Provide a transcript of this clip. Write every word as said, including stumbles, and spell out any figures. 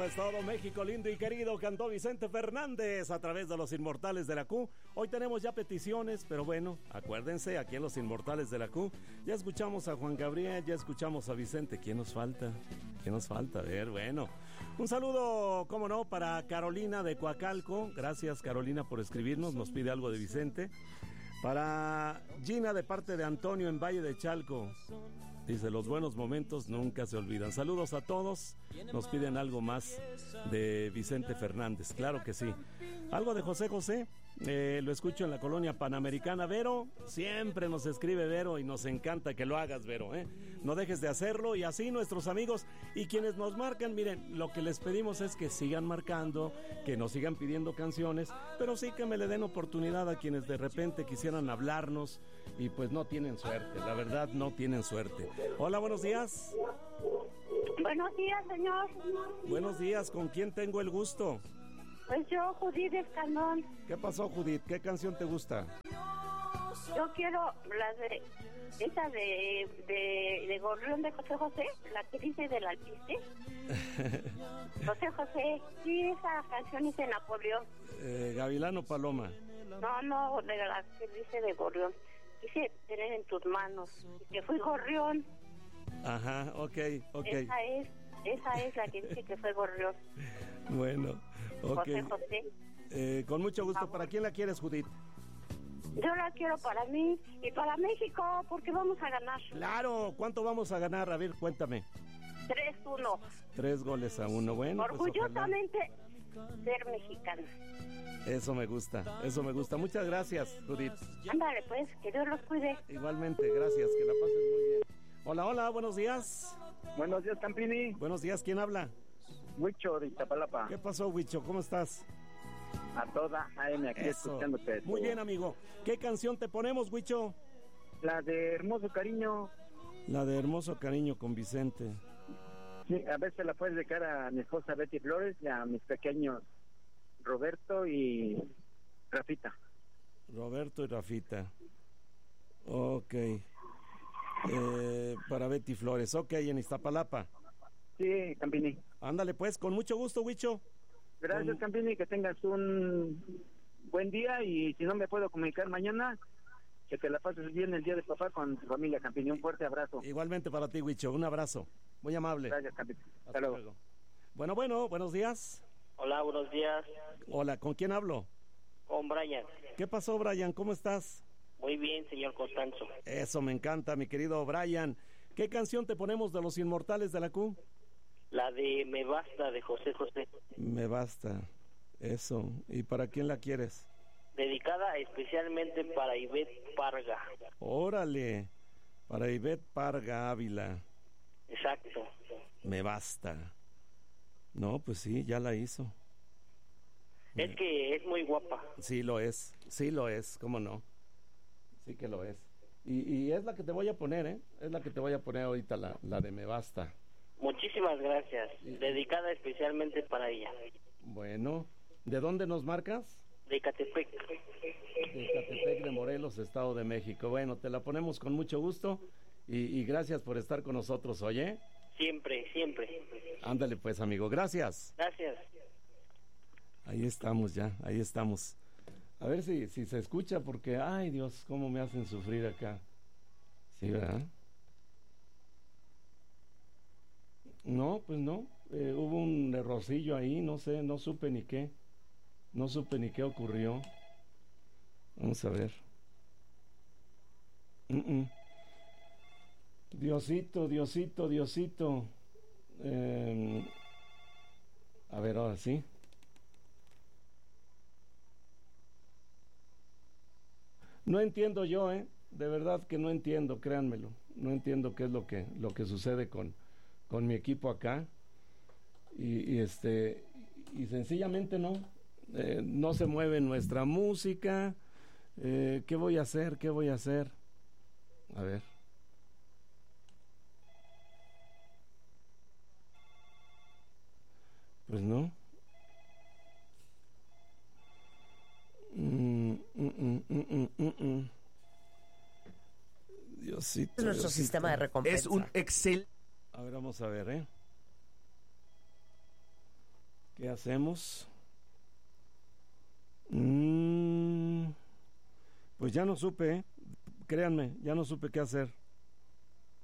a Estado México lindo y querido, cantó Vicente Fernández a través de Los Inmortales de la Q. Hoy tenemos ya peticiones, pero bueno, acuérdense, aquí en Los Inmortales de la Q ya escuchamos a Juan Gabriel, ya escuchamos a Vicente. ¿Quién nos falta? ¿Quién nos falta? A ver, bueno, un saludo, cómo no, para Carolina de Coacalco. Gracias, Carolina, por escribirnos, nos pide algo de Vicente. Para Gina, de parte de Antonio en Valle de Chalco, dice: los buenos momentos nunca se olvidan. Saludos a todos. Nos piden algo más de Vicente Fernández. Claro que sí. Algo de José José. Eh, lo escucho en la colonia Panamericana. Vero, siempre nos escribe Vero y nos encanta que lo hagas, Vero, ¿eh? No dejes de hacerlo. Y así nuestros amigos y quienes nos marcan, miren, lo que les pedimos es que sigan marcando, que nos sigan pidiendo canciones, pero sí que me le den oportunidad a quienes de repente quisieran hablarnos y pues no tienen suerte. La verdad, no tienen suerte. Hola, buenos días. Buenos días, señor. Buenos días, ¿con quién tengo el gusto? Pues yo, Judith Escandón. ¿Qué pasó, Judith? ¿Qué canción te gusta? Yo quiero la de esa de, de, de Gorrión de José José, la que dice del alpiste. José José, sí, esa canción dice Napoleón. Eh, Gavilán o Paloma. No, no, de la que dice de Gorrión. Dice tener en tus manos, y que fui Gorrión. Ajá, ok, ok. Esa es, esa es la que dice que fue Gorrión. Bueno, ok. José José. Eh, con mucho gusto. ¿Para quién la quieres, Judith? Yo la quiero para mí y para México, porque vamos a ganar. Claro, ¿cuánto vamos a ganar? A ver, cuéntame. tres uno. Tres goles a uno, bueno. Orgullosamente pues, ser mexicana. Eso me gusta, eso me gusta. Muchas gracias, Judith. Ándale, pues, que Dios los cuide. Igualmente, gracias, que la pases muy bien. Hola, hola, buenos días. Buenos días, Campini. Buenos días, ¿quién habla? Huicho de Iztapalapa. ¿Qué pasó, Huicho? ¿Cómo estás? A toda A M aquí Eso. Escuchándote. Muy bien, amigo. ¿Qué canción te ponemos, Huicho? La de Hermoso Cariño. La de Hermoso Cariño con Vicente. Sí, a veces la puedes dedicar a mi esposa Betty Flores y a mis pequeños Roberto y Rafita. Roberto y Rafita. Ok. Eh, para Betty Flores. Ok, en Iztapalapa. Sí, Campini. Ándale, pues, con mucho gusto, Huicho. Gracias, con... Campini, que tengas un buen día y si no me puedo comunicar mañana, que te la pases bien el día de papá con tu familia, Campini. Un fuerte abrazo. Igualmente para ti, Huicho. Un abrazo. Muy amable. Gracias, Campini. Hasta, Hasta luego. luego. Bueno, bueno, buenos días. Hola, buenos días. Hola, ¿con quién hablo? Con Brian. ¿Qué pasó, Brian? ¿Cómo estás? Muy bien, señor Constanzo. Eso me encanta, mi querido Brian. ¿Qué canción te ponemos de Los Inmortales de la Q? La de Me Basta, de José José. Me Basta. Eso. ¿Y para quién la quieres? Dedicada especialmente para Ivette Parga. Órale. Para Ivette Parga Ávila. Exacto. Me Basta. No, pues sí, ya la hizo. Es que es muy guapa. Sí lo es, sí lo es, ¿cómo no? Sí que lo es. Y, y es la que te voy a poner, ¿eh? Es la que te voy a poner ahorita, la, la de Me Basta. Muchísimas gracias. Dedicada especialmente para ella. Bueno, ¿de dónde nos marcas? De Ecatepec. De Ecatepec, de Morelos, Estado de México. Bueno, te la ponemos con mucho gusto y, y gracias por estar con nosotros, ¿oye? Siempre, siempre. Ándale pues, amigo, gracias. Gracias. Ahí estamos ya, ahí estamos. A ver si, si se escucha, porque, ay Dios, cómo me hacen sufrir acá. ¿Sí, verdad? No, pues no, eh, hubo un errorcillo ahí, no sé, no supe ni qué. No supe ni qué ocurrió. Vamos a ver. Uh-uh. Diosito, Diosito, Diosito. Eh, a ver, ahora sí. No entiendo yo, ¿eh? De verdad que no entiendo, créanmelo. No entiendo qué es lo que, lo que sucede con, con mi equipo acá. Y, y este y sencillamente no. Eh, no se mueve nuestra música. Eh, ¿Qué voy a hacer? ¿Qué voy a hacer? A ver. Pues no. Mm, mm, mm, mm, mm, mm. Diosito, Es nuestro Diosito. sistema de recompensa. Es un Excel. A ver, vamos a ver, ¿eh? ¿Qué hacemos? Mm, pues ya no supe, ¿eh? Créanme, ya no supe qué hacer.